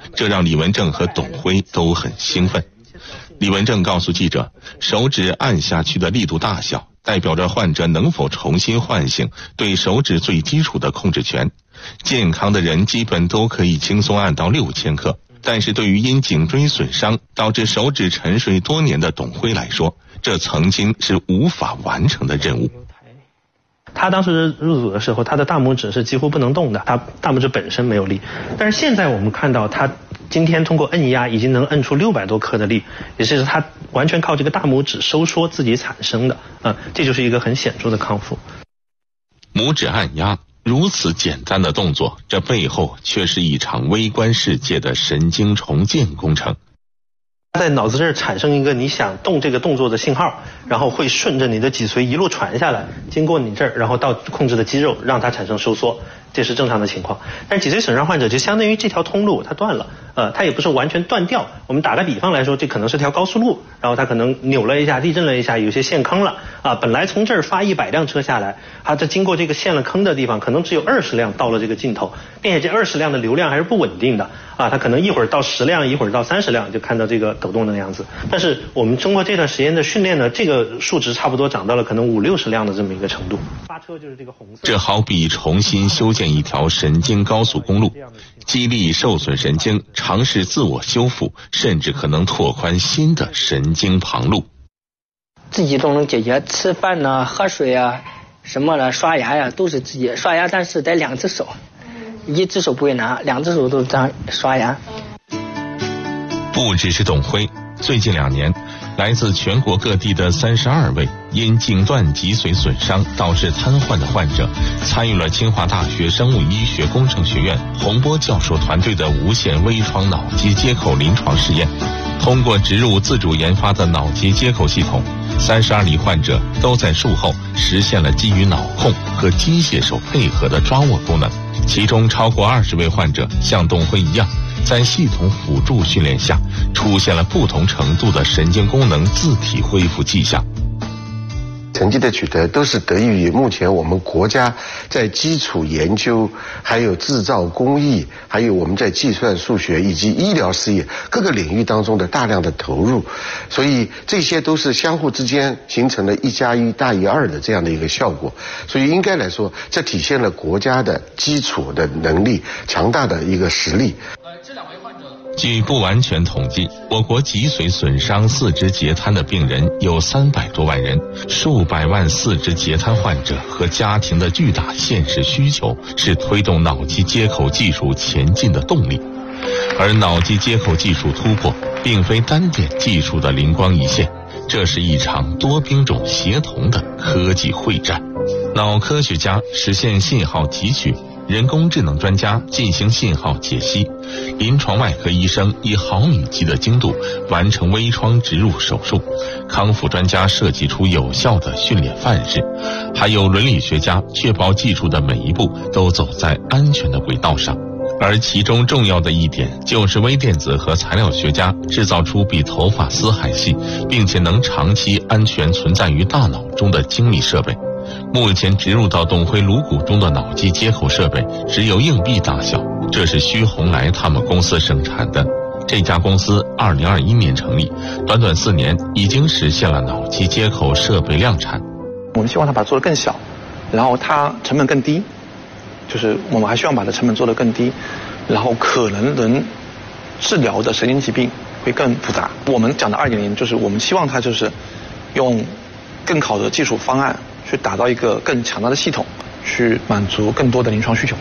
这让李文正和董辉都很兴奋。李文正告诉记者，手指按下去的力度大小代表着患者能否重新唤醒对手指最基础的控制权。健康的人基本都可以轻松按到6000克，但是对于因颈椎损伤导致手指沉睡多年的董辉来说，这曾经是无法完成的任务。 他当时入组的时候，他的大拇指是几乎不能动的，他大拇指本身没有力。但是现在我们看到他今天通过摁压已经能摁出600多克的力，也就是他完全靠这个大拇指收缩自己产生的，这就是一个很显著的康复。 拇指按压如此简单的动作，这背后却是一场微观世界的神经重建工程。 在脑子这儿产生一个你想动这个动作的信号，然后会顺着你的脊髓一路传下来，经过你这儿，然后到控制的肌肉，让它产生收缩，这是正常的情况。但是脊髓损伤患者就相当于这条通路它断了，它也不是完全断掉。我们打个比方来说，这可能是条高速路，然后它可能扭了一下，地震了一下，有些陷坑了本来从这儿发100辆车下来，这经过这个陷了坑的地方，可能只有20辆到了这个尽头，并且这20辆的流量还是不稳定的它可能一会儿到10辆，一会儿到30辆，就看到这个抖动的样子。但是我们通过这段时间的训练呢，这个数值差不多涨到了可能50-60辆的这么一个程度。发车就是这个红色。 这好比重新修建一条神经高速公路，激励受损神经尝试自我修复，甚至可能拓宽新的神经旁路。 自己都能解决，吃饭呢、喝水啊、什么的、刷牙呀，都是自己刷牙，但是得2只手，一只手不会拿，2只手都这样刷牙。 不只是董辉，最近2年，来自全国各地的32位因颈段脊髓损伤导致瘫痪的患者，参与了清华大学生物医学工程学院洪波教授团队的无线微创脑机接口临床试验。通过植入自主研发的脑机接口系统，32例患者都在术后实现了基于脑控和机械手配合的抓握功能。其中超过20位患者像董辉一样，在系统辅助训练下，出现了不同程度的神经功能自体恢复迹象。 成绩的取得都是得益于目前我们国家在基础研究、还有制造工艺、还有我们在计算数学以及医疗事业各个领域当中的大量的投入，所以这些都是相互之间形成了1+1大于2的这样的一个效果。所以应该来说，这体现了国家的基础的能力、强大的一个实力。 据不完全统计，我国脊髓损伤四肢截瘫的病人有300多万人，数百万四肢截瘫患者和家庭的巨大现实需求是推动脑机接口技术前进的动力。而脑机接口技术突破并非单点技术的灵光一现，这是一场多兵种协同的科技会战。脑科学家实现信号提取，人工智能专家进行信号解析，临床外科医生以毫米级的精度完成微创植入手术，康复专家设计出有效的训练范式，还有伦理学家确保技术的每一步都走在安全的轨道上。而其中重要的一点就是微电子和材料学家制造出比头发丝还细，并且能长期安全存在于大脑中的精密设备。目前植入到董辉颅骨中的脑机接口设备只有硬币大小，这是徐洪来他们公司生产的。这家公司2021年成立，短短4年已经实现了脑机接口设备量产。 我们希望它把它做得更小，然后它成本更低，就是我们还希望把它成本做得更低，然后可能治疗的神经疾病会更复杂。我们讲的2.0就是我们希望它就是用更好的技术方案去打造一个更强大的系统，去满足更多的临床需求。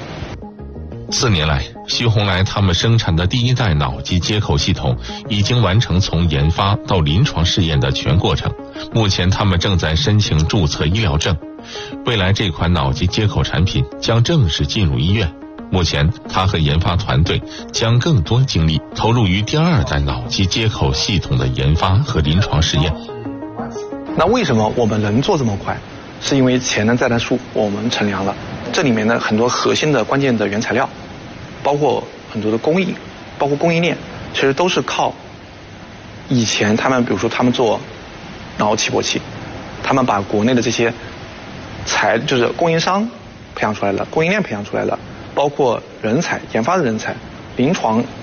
4年来，徐洪来他们生产的第1代脑机接口系统已经完成从研发到临床试验的全过程，目前他们正在申请注册医疗证。未来这款脑机接口产品将正式进入医院。目前他和研发团队将更多精力投入于第2代脑机接口系统的研发和临床试验。 那为什么我们能做这么快？是因为潜能再来数我们乘凉了，这里面的很多核心的关键的原材料，包括很多的工艺，包括供应链，其实都是靠以前他们比如说他们做脑起搏器，他们把国内的这些就是供应商培养出来了，供应链培养出来了，包括人才研发的人才，临床